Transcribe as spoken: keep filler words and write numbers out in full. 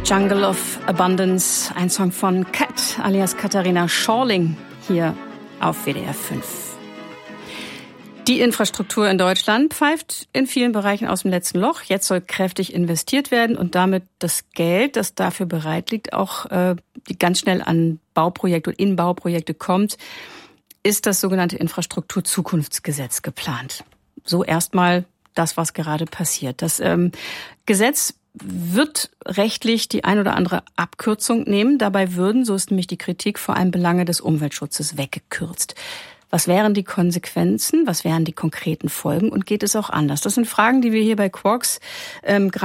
Jungle of Abundance, ein Song von Cat alias Katharina Schorling hier auf W D R fünf. Die Infrastruktur in Deutschland pfeift in vielen Bereichen aus dem letzten Loch. Jetzt soll kräftig investiert werden und damit das Geld, das dafür bereit liegt, auch äh, die ganz schnell an Bauprojekte und in Bauprojekte kommt, ist das sogenannte Infrastrukturzukunftsgesetz geplant. So erstmal das, was gerade passiert. Das ähm, Gesetz wird rechtlich die ein oder andere Abkürzung nehmen. Dabei würden, so ist nämlich die Kritik, vor allem Belange des Umweltschutzes weggekürzt. Was wären die Konsequenzen? Was wären die konkreten Folgen? Und geht es auch anders? Das sind Fragen, die wir hier bei Quarks ähm,